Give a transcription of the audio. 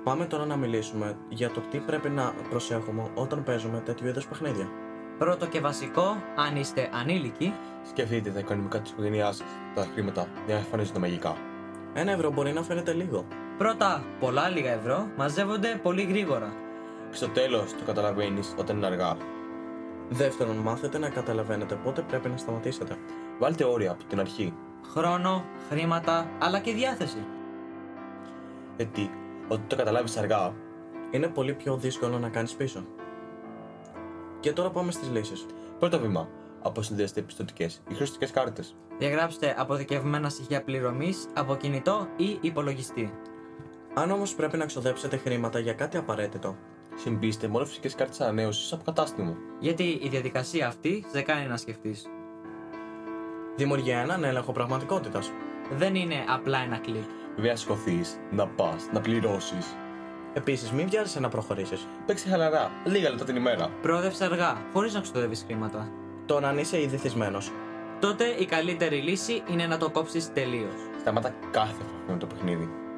Πάμε τώρα να μιλήσουμε για το τι πρέπει να προσέχουμε όταν παίζουμε τέτοιου είδους παιχνίδια. Πρώτο και βασικό, αν είστε ανήλικοι, Σκεφτείτε τα οικονομικά της οικογένειάς σας, τα χρήματα δεν εμφανίζονται μαγικά. 1 ευρώ μπορεί να φαίνεται λίγο. πρώτα πολλά λίγα ευρώ μαζεύονται πολύ γρήγορα. Και στο τέλος το καταλαβαίνεις όταν είναι αργά. Δεύτερον, μάθετε να καταλαβαίνετε πότε πρέπει να σταματήσετε. Βάλτε όρια από την αρχή. Χρόνο, χρήματα, αλλά και διάθεση. Γιατί όταν το καταλάβεις αργά, Είναι πολύ πιο δύσκολο να κάνεις πίσω. Και τώρα πάμε στις λύσεις. πρώτο βήμα. Αποσυνδέστε πιστωτικές ή χρεωστικές κάρτες. Διαγράψτε αποθηκευμένα στοιχεία πληρωμής από κινητό ή υπολογιστή. Αν όμως πρέπει να ξοδέψετε χρήματα για κάτι απαραίτητο, Συμπίστε μόνο φυσικές κάρτες ανανέωσης από κατάστημα. Γιατί η διαδικασία αυτή σε κάνει να σκεφτείς. δημιουργεί έναν έλεγχο πραγματικότητας. Δεν είναι απλά ένα κλικ. Βέβαια, σηκωθείς, να πας, να πληρώσεις. Επίσης, μην βιάζεσαι να προχωρήσεις. Παίξε χαλαρά, λίγα λεπτά την ημέρα. Προόδευσε αργά, χωρίς να ξοδεύεις χρήματα. Τώρα, αν είσαι ήδη θυσμένος, Τότε η καλύτερη λύση είναι να το κόψεις τελείως. Σταμάτα κάθε φορά με το παιχνίδι.